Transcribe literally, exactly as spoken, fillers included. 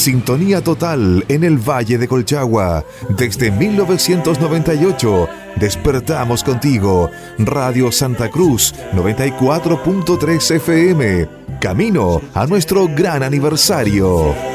Sintonía total en el Valle de Colchagua. Desde mil novecientos noventa y ocho, despertamos contigo. Radio Santa Cruz, noventa y cuatro punto tres F M. Camino a nuestro gran aniversario.